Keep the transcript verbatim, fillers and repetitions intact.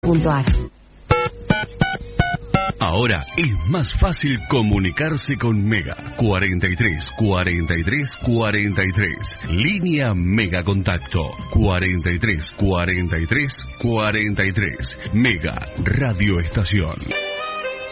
punto ar. Ahora es más fácil comunicarse con Mega. cuarenta y tres, cuarenta y tres, cuarenta y tres. Línea Mega Contacto. cuarenta y tres, cuarenta y tres, cuarenta y tres. Mega Radio Estación.